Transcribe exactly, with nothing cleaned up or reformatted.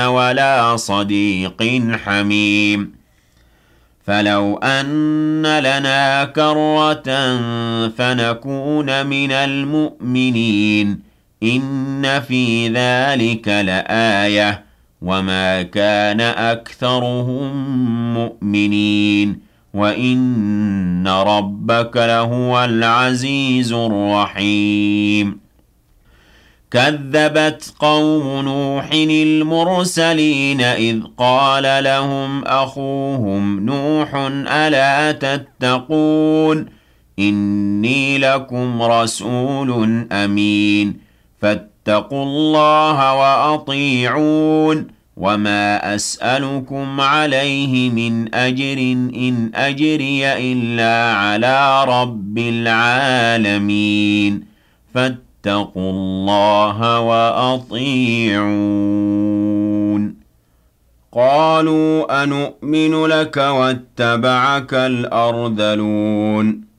ولا صديق حميم فلو أن لنا كرة فنكون من المؤمنين إن في ذلك لآية وما كان أكثرهم مؤمنين وإن ربك لهو العزيز الرحيم كذبت قوم نوح المرسلين إذ قال لهم أخوهم نوح ألا تتقون إني لكم رسول أمين فاتقوا الله وأطيعون وما أسألكم عليه من أجر إن أجري إلا على رب العالمين فاتقوا الله وأطيعون قالوا أنؤمن لك واتبعك الأرذلون